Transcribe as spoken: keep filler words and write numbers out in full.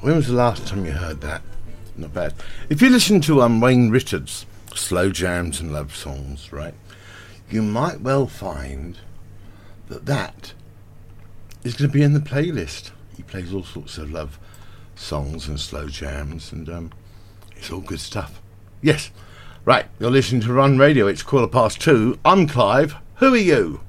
When was the last time you heard that? Not bad. If you listen to um, Wayne Richards' slow jams and love songs, right, you might well find that that is going to be in the playlist. He plays all sorts of love songs and slow jams, and um, it's all good stuff. Yes. Right, you're listening to Run Radio. It's quarter past two. I'm Clive. Who are you?